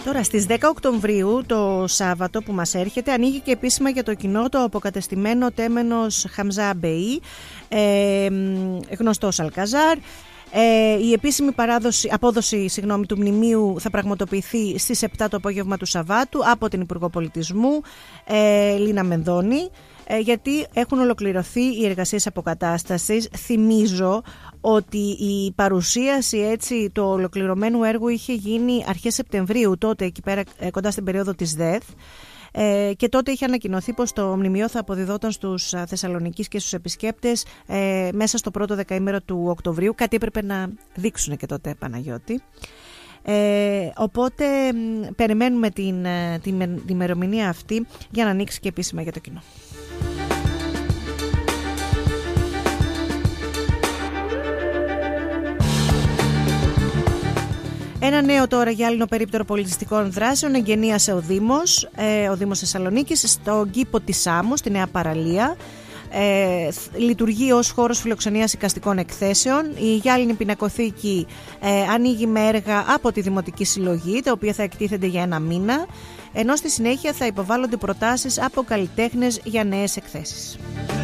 Τώρα στις 10 Οκτωβρίου, το Σάββατο που μας έρχεται, ανοίγει και επίσημα για το κοινό το αποκατεστημένο τέμενος Χαμζά Μπεϊ, γνωστός Αλκαζάρ. Η επίσημη απόδοση του μνημείου θα πραγματοποιηθεί στις 7 το απόγευμα του Σαββάτου από την Υπουργό Πολιτισμού Λίνα Μενδώνη, γιατί έχουν ολοκληρωθεί οι εργασίες αποκατάστασης. Θυμίζω ότι η παρουσίαση του ολοκληρωμένου έργου είχε γίνει αρχές Σεπτεμβρίου, τότε εκεί πέρα κοντά στην περίοδο της ΔΕΘ, και τότε είχε ανακοινωθεί πως το μνημείο θα αποδιδόταν στους Θεσσαλονικείς και στους επισκέπτες μέσα στο πρώτο δεκαήμερο του Οκτωβρίου. Κάτι έπρεπε να δείξουν και τότε, Παναγιώτη. Οπότε περιμένουμε την ημερομηνία αυτή για να ανοίξει και επίσημα για το κοινό. Ένα νέο τώρα για άλλο περίπτερο πολιτιστικών δράσεων εγκαινίασε ο Δήμος Θεσσαλονίκης στον κήπο της Σάμου, στη Νέα Παραλία. Λειτουργεί ως χώρος φιλοξενίας εικαστικών εκθέσεων. Η Γυάλινη Πινακοθήκη ανοίγει με έργα από τη Δημοτική Συλλογή, τα οποία θα εκτίθενται για ένα μήνα, ενώ στη συνέχεια θα υποβάλλονται προτάσεις από καλλιτέχνες για νέες εκθέσεις.